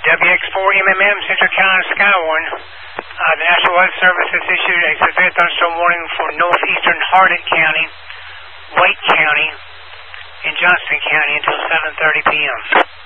WX4MMM, Central Carolina Skywarn. The National Weather Service has issued a severe thunderstorm warning for northeastern Hardin County, Wake County, and Johnston County until 7:30 p.m.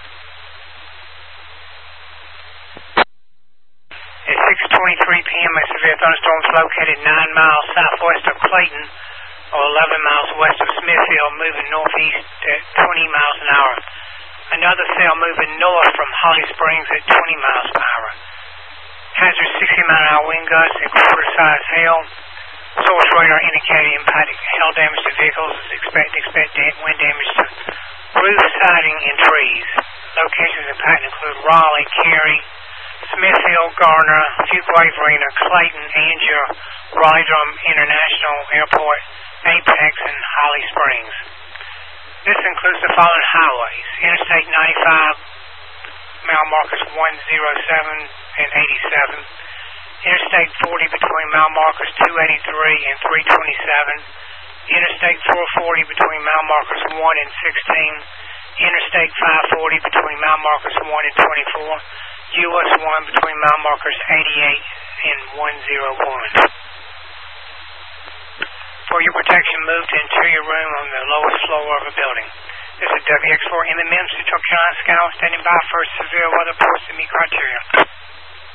At 6:23 p.m., a severe thunderstorm is located 9 miles southwest of Clayton, or 11 miles west of Smithfield, moving northeast at 20 miles an hour. Another cell moving north from Holly Springs at 20 miles per hour. Hazard 60-mile-an-hour wind gusts and quarter-size hail. Source radar indicating impacted hail damage to vehicles. Expect wind damage to roof, siding, and trees. Locations impacted include Raleigh, Cary, Smithfield, Garner, Fuquay-Varina, Clayton, Angier, Raleigh-Durham International Airport, Apex, and Holly Springs. This includes the following highways: Interstate 95, mile markers 107 and 87. Interstate 40 between mile markers 283 and 327. Interstate 440 between mile markers 1 and 16. Interstate 540 between mile markers 1 and 24. US 1 between mile markers 88 and 101. For your protection, move to interior room on the lowest floor of a building. This is WX4MMM, Central Carolina Skywarn, standing by for severe weather reports to meet criteria.